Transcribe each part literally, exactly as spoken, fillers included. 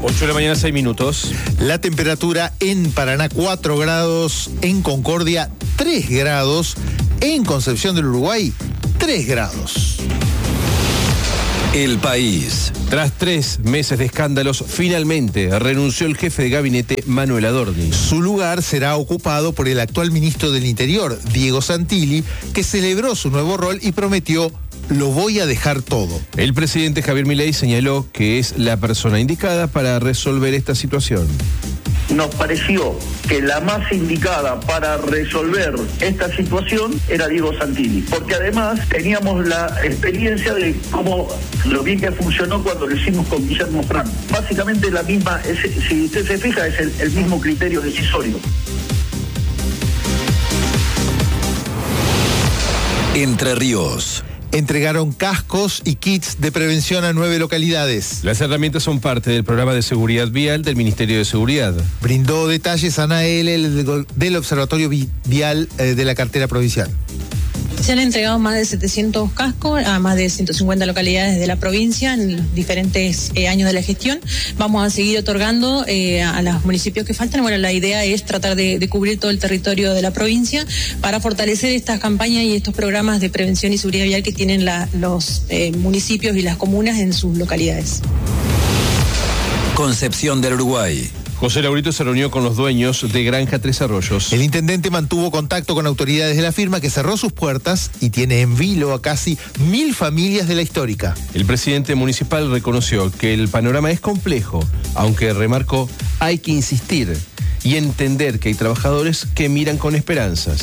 ocho de la mañana, seis minutos. La temperatura en Paraná, cuatro grados. En Concordia, tres grados. En Concepción del Uruguay, tres grados. El País. Tras tres meses de escándalos, finalmente renunció el jefe de gabinete Manuel Adorni. Su lugar será ocupado por el actual ministro del Interior, Diego Santilli, que celebró su nuevo rol y prometió: lo voy a dejar todo. El presidente Javier Milei señaló que es la persona indicada para resolver esta situación. Nos pareció que la más indicada para resolver esta situación era Diego Santilli, porque además teníamos la experiencia de cómo lo bien que funcionó cuando lo hicimos con Guillermo Franco. Básicamente la misma, es, si usted se fija, es el, el mismo criterio decisorio. Entre Ríos. Entregaron cascos y kits de prevención a nueve localidades. Las herramientas son parte del programa de seguridad vial del Ministerio de Seguridad. Brindó detalles Ana L. del Observatorio Vial de la Cartera Provincial. Se han entregado más de setecientos cascos a más de ciento cincuenta localidades de la provincia en diferentes eh, años de la gestión. Vamos a seguir otorgando eh, a los municipios que faltan. Bueno, la idea es tratar de, de cubrir todo el territorio de la provincia para fortalecer estas campañas y estos programas de prevención y seguridad vial que tienen la, los eh, municipios y las comunas en sus localidades. Concepción del Uruguay. José Laurito se reunió con los dueños de Granja Tres Arroyos. El intendente mantuvo contacto con autoridades de la firma, que cerró sus puertas y tiene en vilo a casi mil familias de la histórica. El presidente municipal reconoció que el panorama es complejo, aunque remarcó: hay que insistir y entender que hay trabajadores que miran con esperanzas.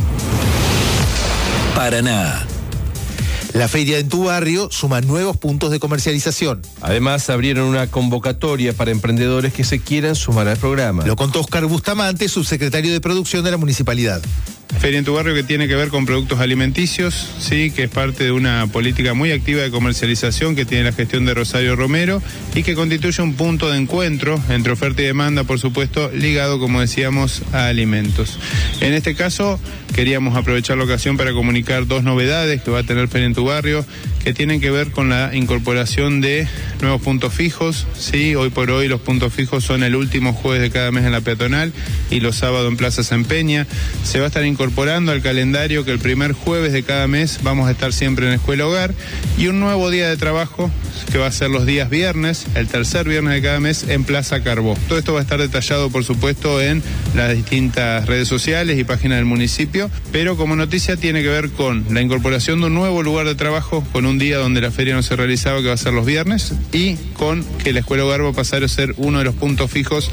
Paraná. La feria en tu barrio suma nuevos puntos de comercialización. Además, abrieron una convocatoria para emprendedores que se quieran sumar al programa. Lo contó Oscar Bustamante, subsecretario de Producción de la municipalidad. Feria en tu barrio, que tiene que ver con productos alimenticios, sí, que es parte de una política muy activa de comercialización que tiene la gestión de Rosario Romero y que constituye un punto de encuentro entre oferta y demanda, por supuesto, ligado, como decíamos, a alimentos. En este caso, queríamos aprovechar la ocasión para comunicar dos novedades que va a tener Feria en tu barrio, que tienen que ver con la incorporación de nuevos puntos fijos, sí, hoy por hoy los puntos fijos son el último jueves de cada mes en la peatonal y los sábados en Plaza San Peña. Se va a estar incorporando al calendario que el primer jueves de cada mes vamos a estar siempre en Escuela Hogar, y un nuevo día de trabajo que va a ser los días viernes, el tercer viernes de cada mes, en Plaza Carbó. Todo esto va a estar detallado, por supuesto, en las distintas redes sociales y páginas del municipio, pero como noticia tiene que ver con la incorporación de un nuevo lugar de trabajo, con un día donde la feria no se realizaba, que va a ser los viernes, y con que la Escuela Hogar va a pasar a ser uno de los puntos fijos.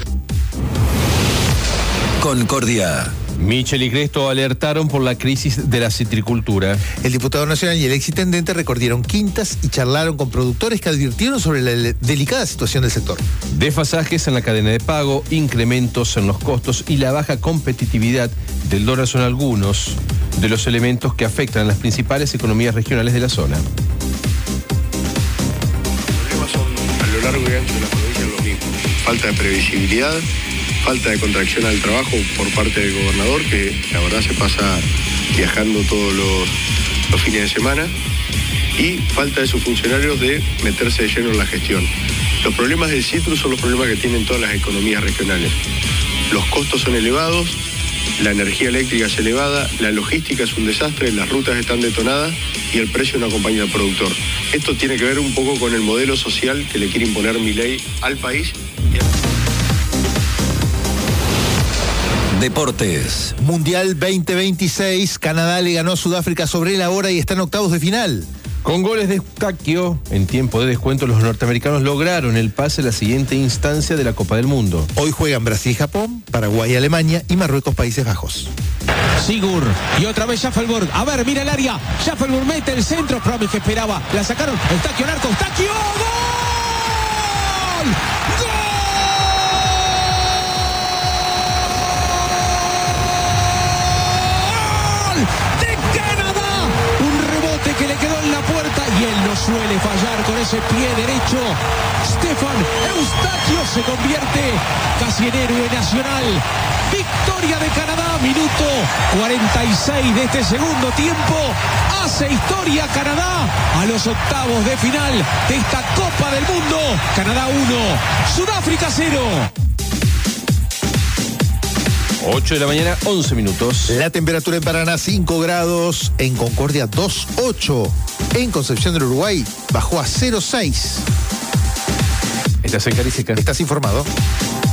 Concordia. Michel y Cresto alertaron por la crisis de la citricultura. El diputado nacional y el exintendente recorrieron quintas y charlaron con productores que advirtieron sobre la delicada situación del sector. Desfasajes en la cadena de pago, incrementos en los costos y la baja competitividad del dólar son algunos de los elementos que afectan a las principales economías regionales de la zona. Los problemas son a lo largo y ancho de la provincia los mismos. Falta de previsibilidad, falta de contracción al trabajo por parte del gobernador, que la verdad se pasa viajando todos los, los fines de semana, y falta de sus funcionarios de meterse de lleno en la gestión. Los problemas del citrus son los problemas que tienen todas las economías regionales. Los costos son elevados, la energía eléctrica es elevada, la logística es un desastre, las rutas están detonadas y el precio no acompaña al productor. Esto tiene que ver un poco con el modelo social que le quiere imponer Milei al país. Deportes. Mundial veinte veintiséis, Canadá le ganó a Sudáfrica sobre la hora y está en octavos de final. Con goles de Eustaquio, en tiempo de descuento, los norteamericanos lograron el pase a la siguiente instancia de la Copa del Mundo. Hoy juegan Brasil y Japón, Paraguay y Alemania y Marruecos, Países Bajos. Sigur, y otra vez Schaffelburg. A ver, mira el área. Schaffelburg mete el centro. Promis que esperaba. La sacaron. Eustaquio, Narco. Eustaquio. ¡Gol! ¡Gol! ¡De Canadá! Un rebote que le quedó en la puerta y él no suele fallar con ese pie derecho. Stefan Eustaquio se convierte casi en héroe nacional. Victoria de Canadá, minuto cuarenta y seis de este segundo tiempo. Hace historia Canadá a los octavos de final de esta Copa del Mundo. Canadá uno, Sudáfrica cero. ocho de la mañana, once minutos. La temperatura en Paraná cinco grados, en Concordia dos coma ocho, en Concepción del Uruguay bajó a cero coma seis. Estás en Cariseca. ¿Estás informado?